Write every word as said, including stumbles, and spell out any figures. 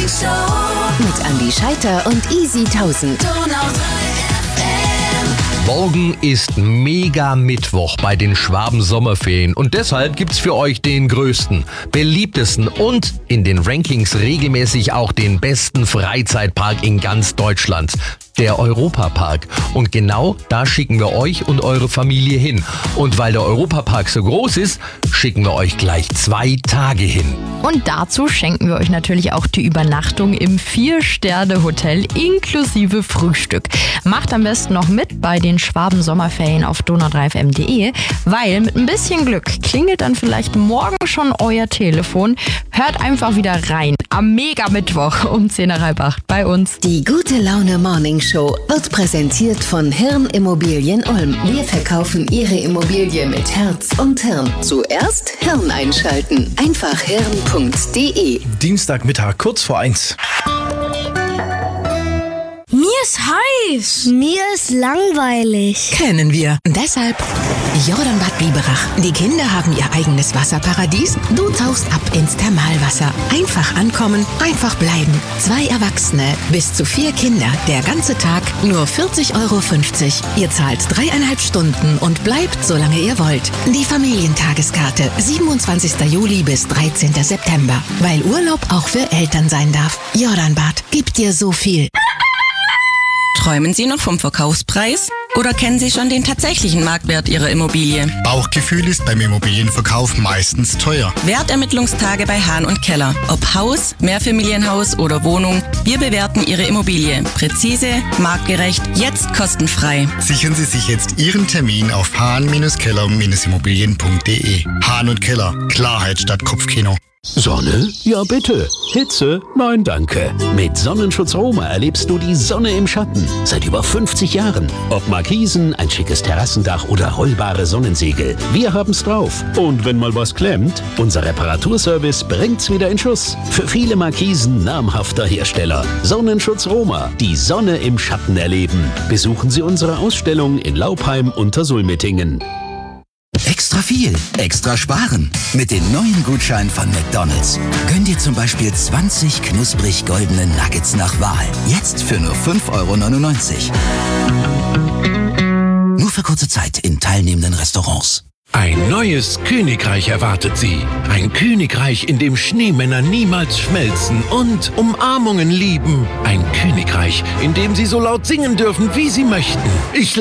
Mit Andi Scheiter und Easy tausend. Morgen ist mega Mittwoch bei den Schwaben Sommerferien und deshalb gibt's für euch den größten, beliebtesten und in den Rankings regelmäßig auch den besten Freizeitpark in ganz Deutschland, der Europapark. Und genau da schicken wir euch und eure Familie hin. Und weil der Europapark so groß ist, schicken wir euch gleich zwei Tage hin. Und dazu schenken wir euch natürlich auch die Übernachtung im Vier-Sterne-Hotel inklusive Frühstück. Macht am besten noch mit bei den Schwaben Sommerferien auf donau drei f m punkt d e, weil mit ein bisschen Glück klingelt dann vielleicht morgen schon euer Telefon. Hört einfach wieder rein am Mega-Mittwoch um zehn nach halb acht bei uns. Die gute Laune Morning Show wird präsentiert von Hirn Immobilien Ulm. Wir verkaufen Ihre Immobilie mit Herz und Hirn. Zuerst Hirn einschalten. Einfach hirn punkt d e. Dienstagmittag, kurz vor eins. Mir ist heiß. Mir ist langweilig. Kennen wir. Deshalb Jordanbad Biberach. Die Kinder haben ihr eigenes Wasserparadies. Du tauchst ab ins Thermalwasser. Einfach ankommen, einfach bleiben. Zwei Erwachsene, bis zu vier Kinder. Der ganze Tag nur vierzig Euro fünfzig. Ihr zahlt dreieinhalb Stunden und bleibt, solange ihr wollt. Die Familientageskarte. siebenundzwanzigsten Juli bis dreizehnten September. Weil Urlaub auch für Eltern sein darf. Jordanbad gibt dir so viel. Träumen Sie noch vom Verkaufspreis? Oder kennen Sie schon den tatsächlichen Marktwert Ihrer Immobilie? Bauchgefühl ist beim Immobilienverkauf meistens teuer. Wertermittlungstage bei Hahn und Keller. Ob Haus, Mehrfamilienhaus oder Wohnung, wir bewerten Ihre Immobilie. Präzise, marktgerecht, jetzt kostenfrei. Sichern Sie sich jetzt Ihren Termin auf hahn Keller Immobilien punkt d e. Hahn und Keller. Klarheit statt Kopfkino. Sonne? Ja bitte. Hitze? Nein, danke. Mit Sonnenschutz Roma erlebst du die Sonne im Schatten. Seit über fünfzig Jahren. Ob Markisen, ein schickes Terrassendach oder rollbare Sonnensegel. Wir haben's drauf. Und wenn mal was klemmt, unser Reparaturservice bringt's wieder in Schuss. Für viele Markisen namhafter Hersteller. Sonnenschutz Roma. Die Sonne im Schatten erleben. Besuchen Sie unsere Ausstellung in Laupheim unter Sulmettingen. Extra viel, extra sparen. Mit den neuen Gutscheinen von McDonald's. Gönn dir zum Beispiel zwanzig knusprig goldene Nuggets nach Wahl. Jetzt für nur fünf Euro neunundneunzig. Nur für kurze Zeit in teilnehmenden Restaurants. Ein neues Königreich erwartet Sie. Ein Königreich, in dem Schneemänner niemals schmelzen und Umarmungen lieben. Ein Königreich, in dem Sie so laut singen dürfen, wie Sie möchten. Ich